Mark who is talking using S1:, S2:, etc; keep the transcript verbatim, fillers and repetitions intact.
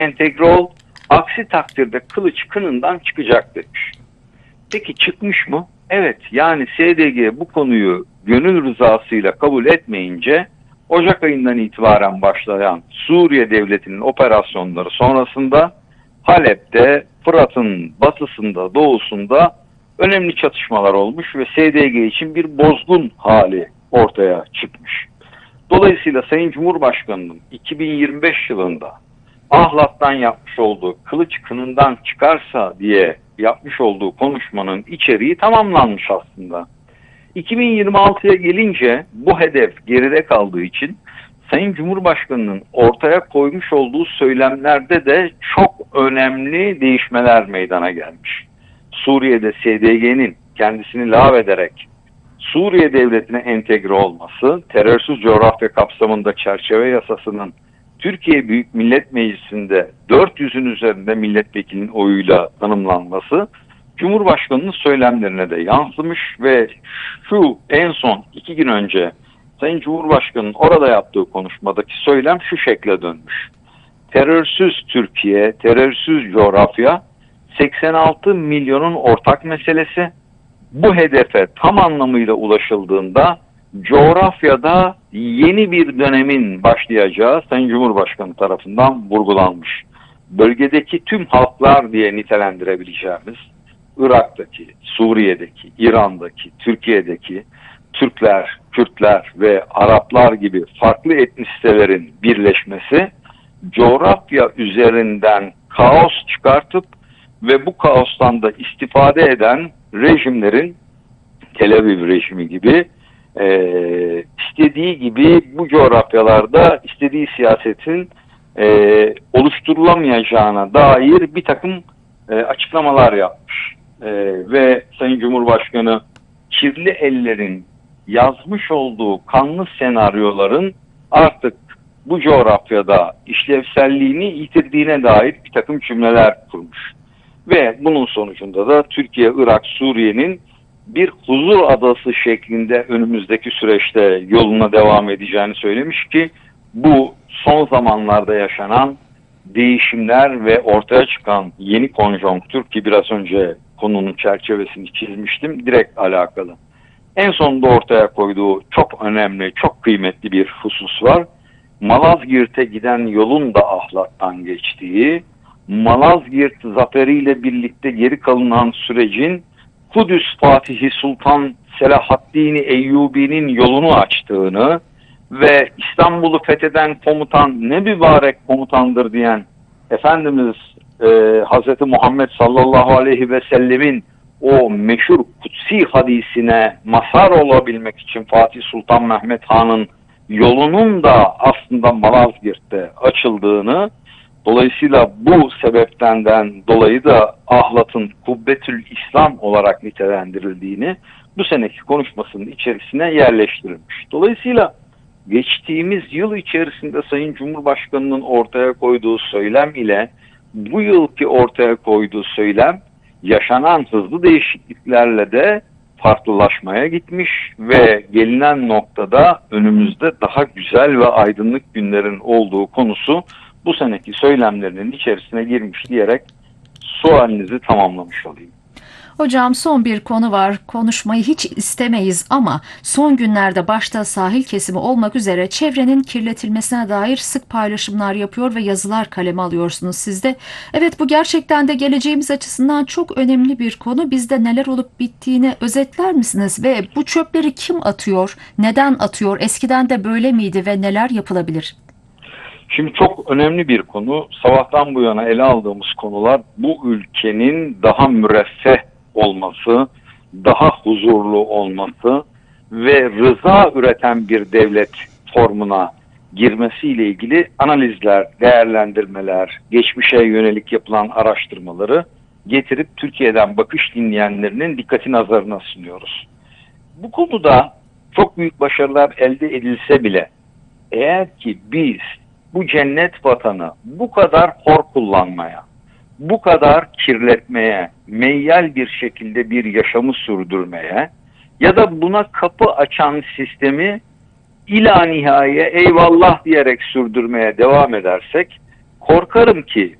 S1: entegre ol. Aksi takdirde kılıç kınından çıkacak demiş. Peki çıkmış mı? Evet, yani S D G bu konuyu gönül rızasıyla kabul etmeyince Ocak ayından itibaren başlayan Suriye Devleti'nin operasyonları sonrasında Halep'te, Fırat'ın batısında, doğusunda önemli çatışmalar olmuş ve S D G için bir bozgun hali ortaya çıkmış. Dolayısıyla Sayın Cumhurbaşkanı'nın iki bin yirmi beş yılında Ahlat'tan yapmış olduğu kılıç kınından çıkarsa diye yapmış olduğu konuşmanın içeriği tamamlanmış aslında. iki bin yirmi altıya gelince bu hedef geride kaldığı için Sayın Cumhurbaşkanı'nın ortaya koymuş olduğu söylemlerde de çok önemli değişmeler meydana gelmiş. Suriye'de S D G'nin kendisini lağvederek Suriye Devleti'ne entegre olması, terörsüz coğrafya kapsamında çerçeve yasasının Türkiye Büyük Millet Meclisi'nde dört yüzün üzerinde milletvekilinin oyuyla tanımlanması, Cumhurbaşkanı'nın söylemlerine de yansımış ve şu en son iki gün önce Sayın Cumhurbaşkanı'nın orada yaptığı konuşmadaki söylem şu şekle dönmüş. Terörsüz Türkiye, terörsüz coğrafya seksen altı milyonun ortak meselesi. Bu hedefe tam anlamıyla ulaşıldığında coğrafyada yeni bir dönemin başlayacağı Sayın Cumhurbaşkanı tarafından vurgulanmış. Bölgedeki tüm halklar diye nitelendirebileceğimiz Irak'taki, Suriye'deki, İran'daki, Türkiye'deki Türkler, Kürtler ve Araplar gibi farklı etnisitelerin birleşmesi coğrafya üzerinden kaos çıkartıp ve bu kaostan da istifade eden rejimlerin, Tel Aviv rejimi gibi e, istediği gibi bu coğrafyalarda istediği siyasetin e, oluşturulamayacağına dair bir takım e, açıklamalar yapmış. E, ve Sayın Cumhurbaşkanı kirli ellerin yazmış olduğu kanlı senaryoların artık bu coğrafyada işlevselliğini yitirdiğine dair bir takım cümleler kurmuş. Ve bunun sonucunda da Türkiye, Irak, Suriye'nin bir huzur adası şeklinde önümüzdeki süreçte yoluna devam edeceğini söylemiş ki bu son zamanlarda yaşanan değişimler ve ortaya çıkan yeni konjonktür ki biraz önce konunun çerçevesini çizmiştim, direkt alakalı. En sonunda ortaya koyduğu çok önemli, çok kıymetli bir husus var. Malazgirt'e giden yolun da Ahlat'tan geçtiği, Malazgirt zaferiyle birlikte geri kalınan sürecin Kudüs Fatihi Sultan Selahaddin Eyyubi'nin yolunu açtığını ve İstanbul'u fetheden komutan ne mübarek komutandır diyen Efendimiz e, Hazreti Muhammed sallallahu aleyhi ve sellemin o meşhur kutsi hadisine mazhar olabilmek için Fatih Sultan Mehmet Han'ın yolunun da aslında Malazgirt'te açıldığını, dolayısıyla bu sebepten dolayı da Ahlat'ın Kubbetül İslam olarak nitelendirildiğini bu seneki konuşmasının içerisine yerleştirilmiş. Dolayısıyla geçtiğimiz yıl içerisinde Sayın Cumhurbaşkanı'nın ortaya koyduğu söylem ile bu yılki ortaya koyduğu söylem yaşanan hızlı değişikliklerle de farklılaşmaya gitmiş ve gelinen noktada önümüzde daha güzel ve aydınlık günlerin olduğu konusu bu seneki söylemlerinin içerisine girmiş diyerek sualinizi tamamlamış olayım.
S2: Hocam son bir konu var. Konuşmayı hiç istemeyiz ama son günlerde başta sahil kesimi olmak üzere çevrenin kirletilmesine dair sık paylaşımlar yapıyor ve yazılar kaleme alıyorsunuz siz de. Evet, bu gerçekten de geleceğimiz açısından çok önemli bir konu. Bizde neler olup bittiğini özetler misiniz? Ve bu çöpleri kim atıyor? Neden atıyor? Eskiden de böyle miydi ve neler yapılabilir?
S1: Şimdi çok önemli bir konu. Sabahtan bu yana ele aldığımız konular bu ülkenin daha müreffeh olması, daha huzurlu olması ve rıza üreten bir devlet formuna girmesiyle ilgili analizler, değerlendirmeler, geçmişe yönelik yapılan araştırmaları getirip Türkiye'den bakış dinleyenlerinin dikkati nazarına sunuyoruz. Bu konuda çok büyük başarılar elde edilse bile eğer ki biz bu cennet vatanı bu kadar hor kullanmaya, bu kadar kirletmeye, meyyal bir şekilde bir yaşamı sürdürmeye ya da buna kapı açan sistemi ila nihaya eyvallah diyerek sürdürmeye devam edersek Korkarım ki